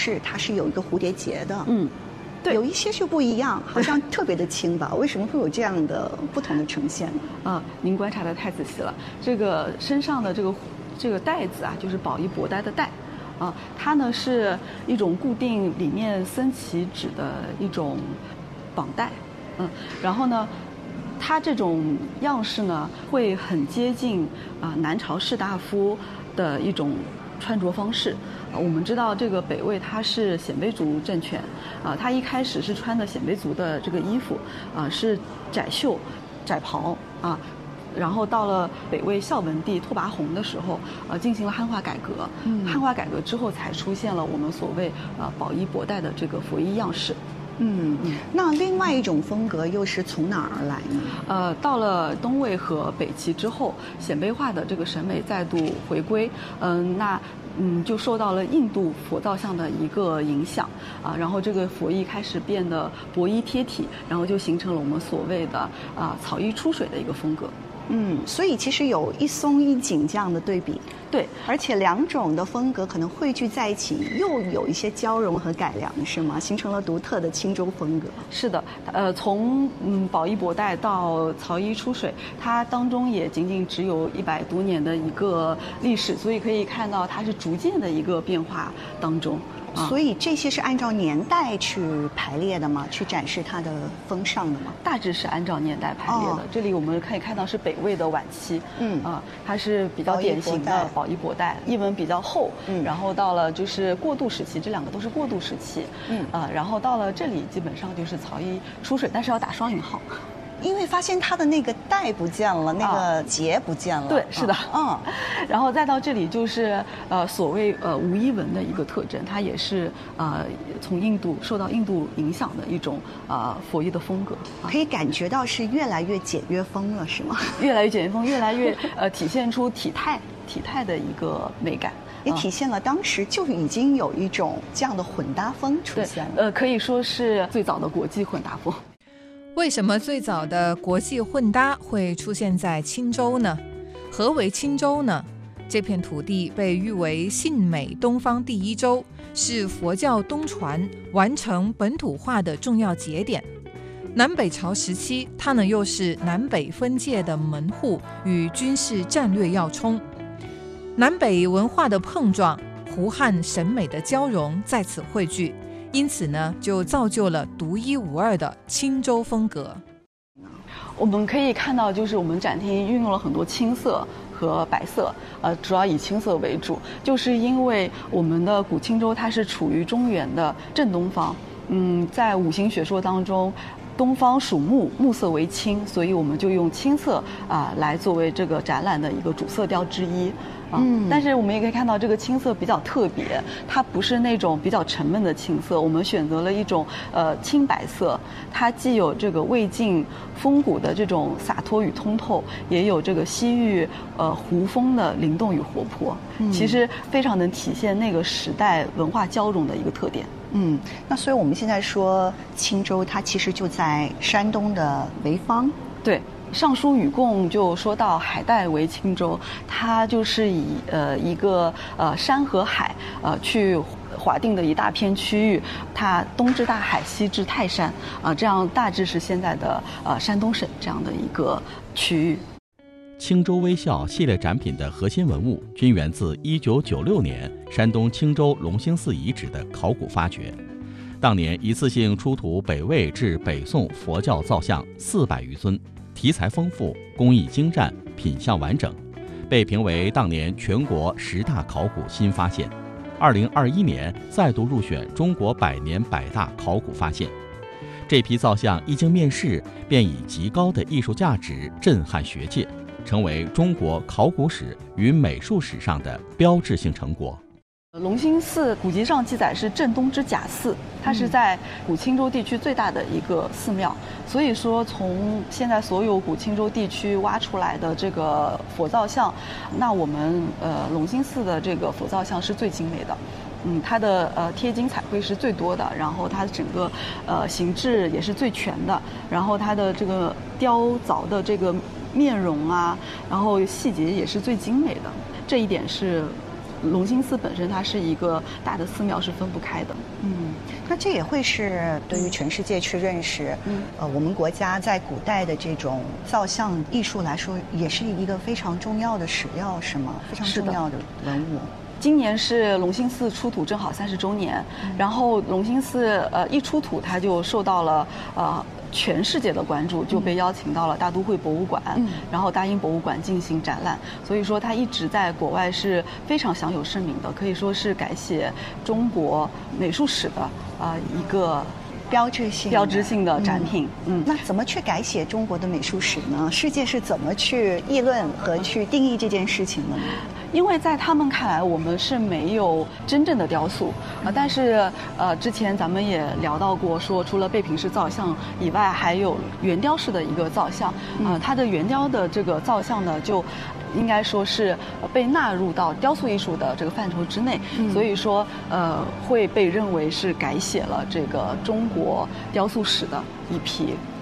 饰它是有一个蝴蝶结的， 对， 有一些就不一样，好像特别的轻薄，为什么会有这样的不同的呈现呢？ 您观察得太仔细了，这个身上的这个带子啊，就是宝衣博带的带。它呢是一种固定里面僧旗指的一种绑带，然后呢，它这种样式呢会很接近南朝士大夫的一种穿着方式。我们知道这个北魏它是鲜卑族政权，它一开始是穿的鲜卑族的这个衣服，是窄袖、窄袍啊。然后到了北魏孝文帝拓跋宏的时候，进行了汉化改革。汉化改革之后，才出现了我们所谓宝衣博带的这个佛衣样式。 那另外一种风格又是从哪儿而来呢？ 到了东魏和北齐之后，鲜卑化的这个审美再度回归。就受到了印度佛造像的一个影响然后这个佛衣开始变得薄衣贴体，然后就形成了我们所谓的草衣出水的一个风格。 所以其实有一松一紧这样的对比， 对， 而且两种的风格可能汇聚在一起，又有一些交融和改良，是吗？形成了独特的青州风格。 是的，从宝衣博带到草衣出水，它当中也仅仅只有100多年的一个历史，所以可以看到它是逐渐的一个变化当中。 所以这些是按照年代去排列的吗？去展示它的风尚的吗？ 大致是按照年代排列的。这里我们可以看到是北魏的晚期，它是比较典型的宝衣博带，衣纹比较厚，然后到了就是过渡时期，这两个都是过渡时期，然后到了这里基本上就是草衣出水，但是要打双引号。 因为发现它的那个带不见了，那个结不见了。 对，是的，然后再到这里就是所谓无衣纹的一个特征，它也是从受到印度影响的一种佛衣的风格。 可以感觉到是越来越简约风了，是吗？ 越来越简约风，越来越体现出体态的一个美感。 也体现了当时就已经有一种这样的混搭风出现了。 可以说是最早的国际混搭风。 为什么最早的国际混搭会出现在青州呢？何为青州呢？这片土地被誉为信美东方第一州，是佛教东传完成本土化的重要节点。南北朝时期，它呢又是南北分界的门户与军事战略要冲。南北文化的碰撞，胡汉审美的交融在此汇聚，因此呢，就造就了独一无二的青州风格。 我们可以看到，就是我们展厅运用了很多青色和白色，主要以青色为主，就是因为我们的古青州它是处于中原的正东方，在五行学说当中，东方属木，木色为青，所以我们就用青色来作为这个展览的一个主色调之一。但是我们也可以看到，这个青色比较特别，它不是那种比较沉闷的青色，我们选择了一种青白色，它既有这个魏晋风骨的这种洒脱与通透，也有这个西域胡风的灵动与活泼，其实非常能体现那个时代文化交融的一个特点。 那所以我们现在说青州，它其实就在山东的潍坊。 对。尚书禹贡就说到海带为青州，它就是以一个山和海去划定的一大片区域，它东至大海，西至泰山这样大致是现在的山东省这样的一个区域。 青州微笑系列展品的核心文物均源自1996年山东青州龙兴寺遗址的考古发掘。当年一次性出土北魏至北宋佛教造像400余尊，题材丰富，工艺精湛，品相完整，被评为当年全国10大考古新发现。2021年再度入选中国100年100大考古发现。这批造像一经面世，便以极高的艺术价值震撼学界，成为中国考古史与美术史上的标志性成果。 龙兴寺古籍上记载是正东之甲寺，它是在古青州地区最大的一个寺庙，所以说从现在所有古青州地区挖出来的这个佛造像，那我们龙兴寺的这个佛造像是最精美的。它的贴金彩绘是最多的，然后它整个形制也是最全的，然后它的这个雕凿的这个面容啊，然后细节也是最精美的，这一点是隆兴寺本身它是一个大的寺庙，是分不开的。 那这也会是对于全世界去认识，我们国家在古代的这种造像艺术来说，也是一个非常重要的史料，是吗？非常重要的文物。 今年是隆兴寺出土正好30周年，然后隆兴寺一出土，它就受到了全世界的关注，就被邀请到了大都会博物馆，然后大英博物馆进行展览。所以说，它一直在国外是非常享有盛名的，可以说是改写中国美术史的一个标志性的展品。 那怎么去改写中国的美术史呢？世界是怎么去议论和去定义这件事情的呢？ 因为在他们看来，我们是没有真正的雕塑但是之前咱们也聊到过，说除了贝品式造像以外，还有圆雕式的一个造像它的圆雕的这个造像呢，就应该说是被纳入到雕塑艺术的这个范畴之内，所以说会被认为是改写了这个中国雕塑史的一批